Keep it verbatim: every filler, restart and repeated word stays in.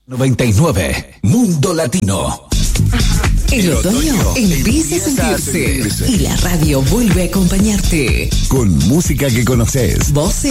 noventa y nueve Mundo Latino. El otoño empieza a sentirse y la radio vuelve a acompañarte. Con música que conoces. Voces